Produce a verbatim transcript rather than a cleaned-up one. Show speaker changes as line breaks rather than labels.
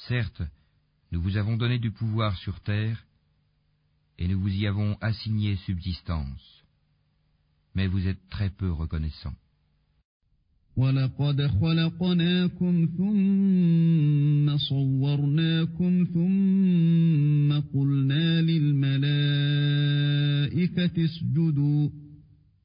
Certes, nous vous avons donné du pouvoir sur terre, et nous vous y avons assigné subsistance, mais vous êtes très peu reconnaissants.
وَلَقَدْ خَلَقْنَاكُمْ ثُمَّ صَوَّرْنَاكُمْ ثُمَّ قُلْنَا لِلْمَلَائِكَةِ اسْجُدُوا